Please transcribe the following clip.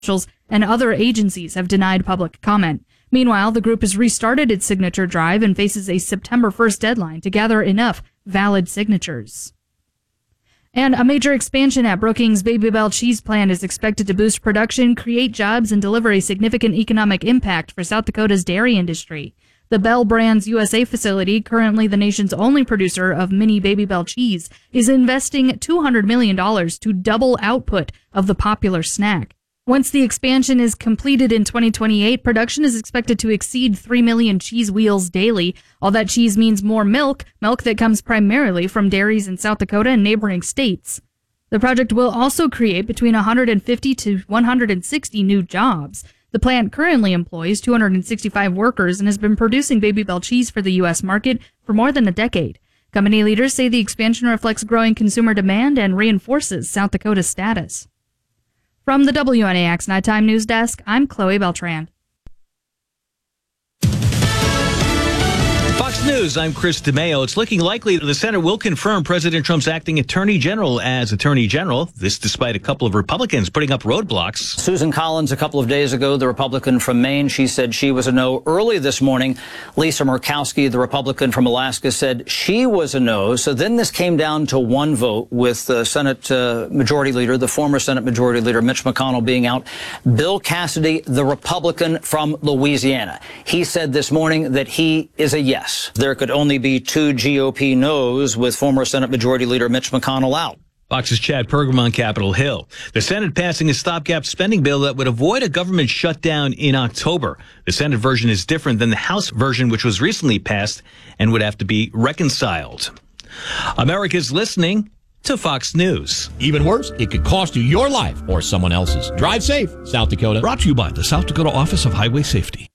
officials and other agencies have denied public comment. Meanwhile, the group has restarted its signature drive and faces a September 1st deadline to gather enough valid signatures. And a major expansion at Brookings Babybel cheese plant is expected to boost production, create jobs, and deliver a significant economic impact for South Dakota's dairy industry. The Bell Brands USA facility, currently the nation's only producer of mini Babybel cheese, is investing $200 million to double output of the popular snack. Once the expansion is completed in 2028, production is expected to exceed 3 million cheese wheels daily. All that cheese means more milk that comes primarily from dairies in South Dakota and neighboring states. The project will also create between 150 to 160 new jobs. The plant currently employs 265 workers and has been producing Babybel cheese for the U.S. market for more than a decade. Company leaders say the expansion reflects growing consumer demand and reinforces South Dakota's status. From the WNAX Nighttime News Desk, I'm Chloe Beltran. Fox News, I'm Chris DeMeo. It's looking likely that the Senate will confirm President Trump's acting Attorney General as Attorney General. This despite a couple of Republicans putting up roadblocks. Susan Collins, a couple of days ago, the Republican from Maine, she said she was a no. Early this morning, Lisa Murkowski, the Republican from Alaska, said she was a no. So then this came down to one vote with the Senate Majority Leader, the former Senate Majority Leader, Mitch McConnell, being out. Bill Cassidy, the Republican from Louisiana. He said this morning that he is a yes. There could only be 2 GOP no's with former Senate Majority Leader Mitch McConnell out. Fox's Chad Pergram on Capitol Hill. The Senate passing a stopgap spending bill that would avoid a government shutdown in October. The Senate version is different than the House version, which was recently passed and would have to be reconciled. America's listening to Fox News. Even worse, it could cost you your life or someone else's. Drive safe, South Dakota. Brought to you by the South Dakota Office of Highway Safety.